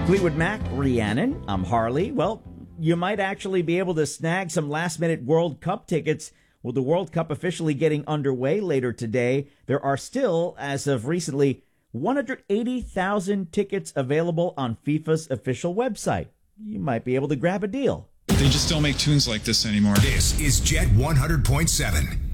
Fleetwood Mac, Rhiannon, I'm Harley. Well, you might actually be able to snag some last-minute World Cup tickets. With the World Cup officially getting underway later today, there are still, as of recently, 180,000 tickets available on FIFA's official website. You might be able to grab a deal. They just don't make tunes like this anymore. This is Jet 100.7.